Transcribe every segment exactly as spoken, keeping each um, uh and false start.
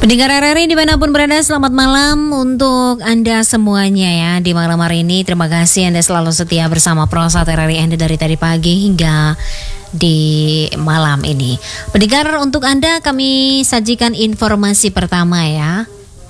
Pendengar R R I dimanapun berada, selamat malam untuk Anda semuanya ya. Di malam hari ini terima kasih Anda selalu setia bersama Prosat R R I Anda dari tadi pagi hingga di malam ini. Pendengar, untuk Anda kami sajikan informasi pertama ya.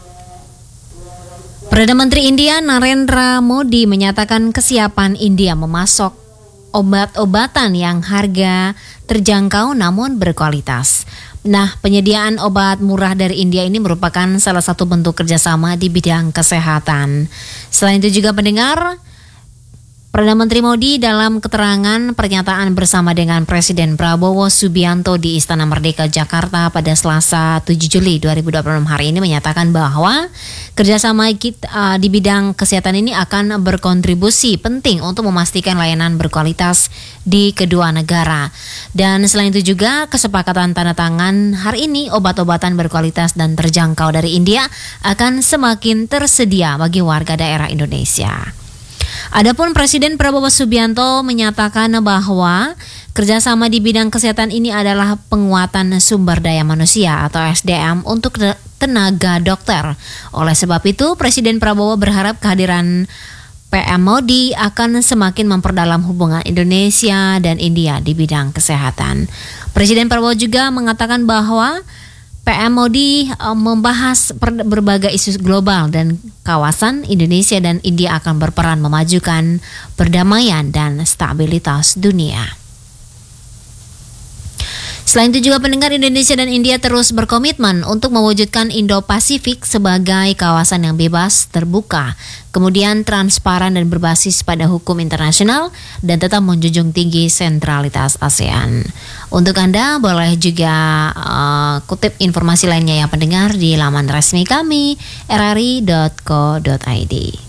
Perdana Menteri India Narendra Modi menyatakan kesiapan India memasok obat-obatan yang harga terjangkau namun berkualitas. Nah, penyediaan obat murah dari India ini merupakan salah satu bentuk kerjasama di bidang kesehatan. Selain itu juga pendengar, Perdana Menteri Modi dalam keterangan pernyataan bersama dengan Presiden Prabowo Subianto di Istana Merdeka Jakarta pada Selasa tujuh Juli dua ribu dua puluh enam hari ini menyatakan bahwa kerjasama kita uh, di bidang kesehatan ini akan berkontribusi penting untuk memastikan layanan berkualitas di kedua negara. Dan selain itu juga kesepakatan tanda tangan hari ini obat-obatan berkualitas dan terjangkau dari India akan semakin tersedia bagi warga daerah Indonesia. Adapun Presiden Prabowo Subianto menyatakan bahwa kerjasama di bidang kesehatan ini adalah penguatan sumber daya manusia atau S D M untuk tenaga dokter. Oleh sebab itu, Presiden Prabowo berharap kehadiran P M Modi akan semakin memperdalam hubungan Indonesia dan India di bidang kesehatan. Presiden Prabowo juga mengatakan bahwa P M Modi uh, membahas per- berbagai isu global dan kawasan. Indonesia dan India akan berperan memajukan perdamaian dan stabilitas dunia. Selain itu juga pendengar, Indonesia dan India terus berkomitmen untuk mewujudkan Indo-Pasifik sebagai kawasan yang bebas, terbuka, kemudian transparan dan berbasis pada hukum internasional dan tetap menjunjung tinggi sentralitas ASEAN. Untuk Anda boleh juga uh, kutip informasi lainnya yang pendengar di laman resmi kami r r i dot co dot i d.